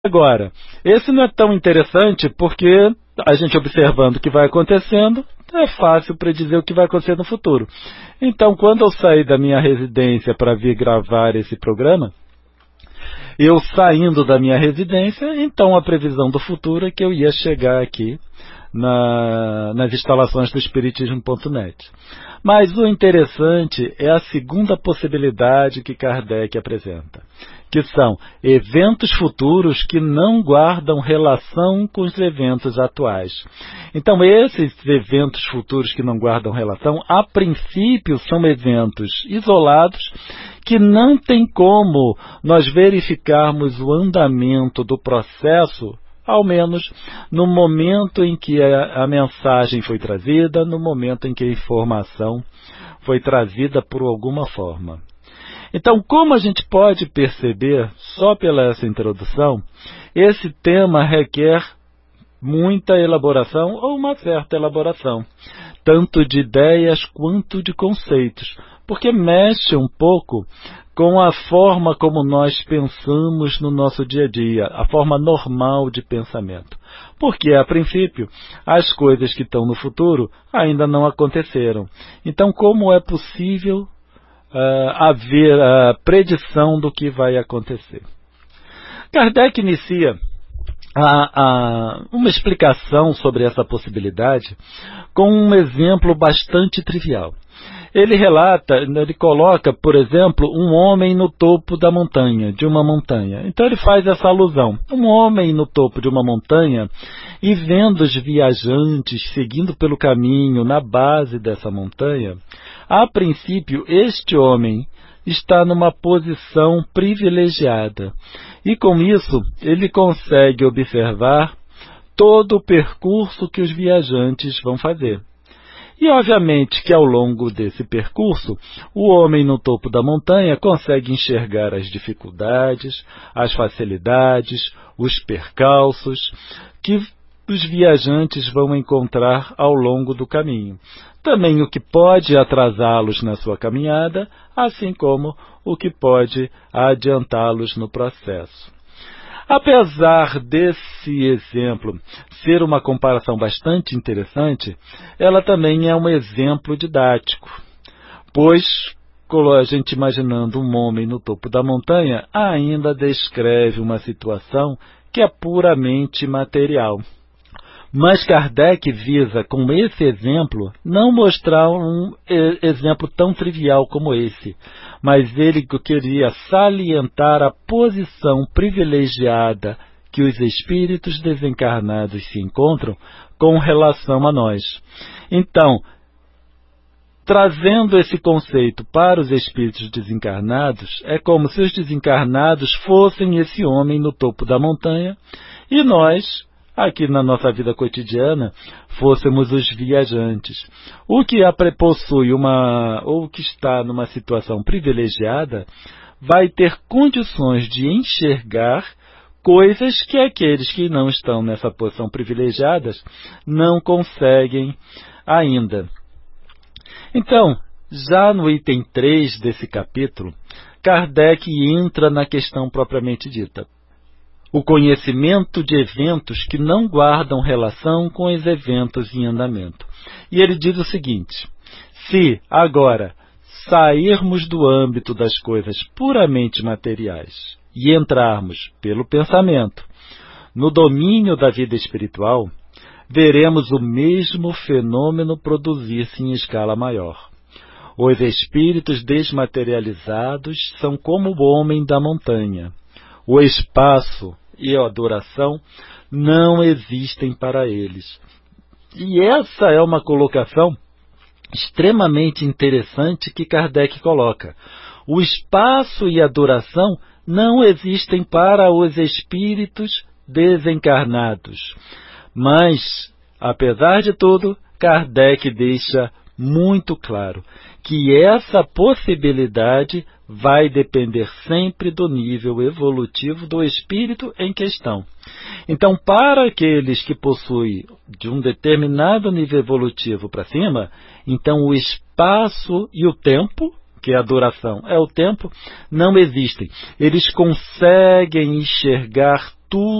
Agora, esse não é tão interessante porque a gente observando o que vai acontecendo, é fácil predizer o que vai acontecer no futuro. Então, quando eu saí da minha residência para vir gravar esse programa, eu saindo da minha residência, então a previsão do futuro é que eu ia chegar aqui nas instalações do Espiritismo.net. Mas o interessante é a segunda possibilidade que Kardec apresenta, que são eventos futuros que não guardam relação com os eventos atuais. Então, esses eventos futuros que não guardam relação, a princípio, são eventos isolados que não tem como nós verificarmos o andamento do processo, ao menos no momento em que a mensagem foi trazida, no momento em que a informação foi trazida por alguma forma. Então, como a gente pode perceber, só pela essa introdução, esse tema requer muita elaboração ou uma certa elaboração, tanto de ideias quanto de conceitos, porque mexe um pouco com a forma como nós pensamos no nosso dia a dia, a forma normal de pensamento. Porque, a princípio, as coisas que estão no futuro ainda não aconteceram. Então, como é possível haver a predição do que vai acontecer? Kardec inicia uma explicação sobre essa possibilidade com um exemplo bastante trivial. Ele relata, ele coloca, por exemplo, um homem no topo da montanha, de uma montanha. Então ele faz essa alusão. Um homem no topo de uma montanha e vendo os viajantes seguindo pelo caminho na base dessa montanha, a princípio este homem está numa posição privilegiada. E com isso ele consegue observar todo o percurso que os viajantes vão fazer. E, obviamente, que ao longo desse percurso, o homem no topo da montanha consegue enxergar as dificuldades, as facilidades, os percalços que os viajantes vão encontrar ao longo do caminho. Também o que pode atrasá-los na sua caminhada, assim como o que pode adiantá-los no processo. Apesar desse exemplo ser uma comparação bastante interessante, ela também é um exemplo didático, pois, a gente imaginando um homem no topo da montanha, ainda descreve uma situação que é puramente material. Mas Kardec visa, com esse exemplo, não mostrar um exemplo tão trivial como esse, mas ele queria salientar a posição privilegiada que os espíritos desencarnados se encontram com relação a nós. Então, trazendo esse conceito para os espíritos desencarnados, é como se os desencarnados fossem esse homem no topo da montanha e nós, aqui na nossa vida cotidiana, fôssemos os viajantes. O que possui ou que está numa situação privilegiada vai ter condições de enxergar coisas que aqueles que não estão nessa posição privilegiada não conseguem ainda. Então, já no item 3 desse capítulo, Kardec entra na questão propriamente dita. O conhecimento de eventos que não guardam relação com os eventos em andamento. E ele diz o seguinte: se, agora, sairmos do âmbito das coisas puramente materiais e entrarmos, pelo pensamento, no domínio da vida espiritual, veremos o mesmo fenômeno produzir-se em escala maior. Os espíritos desmaterializados são como o homem da montanha. O espaço e a duração não existem para eles. E essa é uma colocação extremamente interessante que Kardec coloca. O espaço e a duração não existem para os espíritos desencarnados. Mas, apesar de tudo, Kardec deixa muito claro que essa possibilidade vai depender sempre do nível evolutivo do espírito em questão. Então, para aqueles que possuem de um determinado nível evolutivo para cima, então o espaço e o tempo, que é a duração, é o tempo, não existem. Eles conseguem enxergar tudo